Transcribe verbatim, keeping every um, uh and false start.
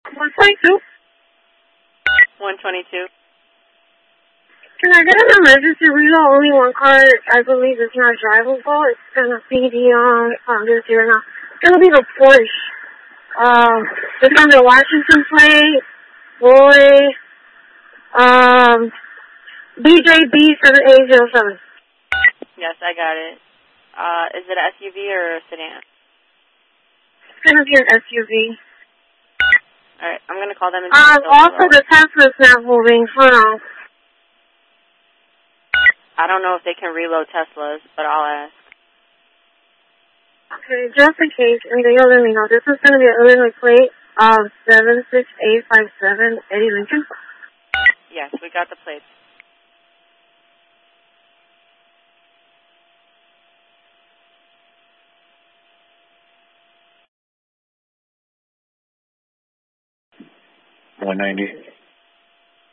one twenty-two. one twenty-two. Can I get an emergency reload? Only one car, I believe, is not drivable. It's going to be the, um, um, this here now. It's going to be the Porsche. Um, it's on the Washington plate. Boy, um, B J B seven eight zero seven. Yes, I got it. Uh, is it an S U V or a sedan? It's going to be an S U V. Alright, I'm going to call them and Um, also the Tesla's not moving. Hold on. I don't know if they can reload Teslas, but I'll ask. Okay, just in case, and then you'll let me know. This is going to be an Illinois plate of seven six eight five seven, Eddie Lincoln. Yes, we got the plates. one ninety.